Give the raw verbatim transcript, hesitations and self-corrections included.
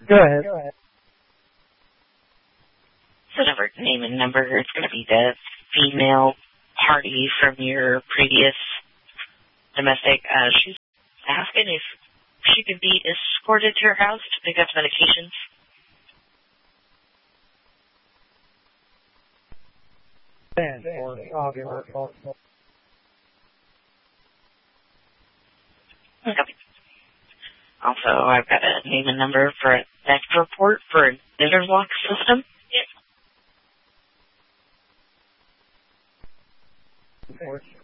Go ahead. Go ahead. So number, name and number, it's going to be the female party from your previous domestic. Uh, she's asking if she could be escorted to her house to pick up medications. And or I'll give her a call. Okay. Also, I've got a name and number for a theft report for an interlock system. Yeah. Of course.